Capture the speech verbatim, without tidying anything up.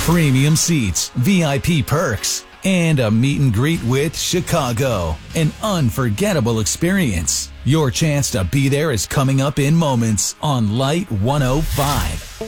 premium seats, V I P perks, and a meet and greet with Chicago. An unforgettable experience. Your chance to be there is coming up in moments on Light one oh five.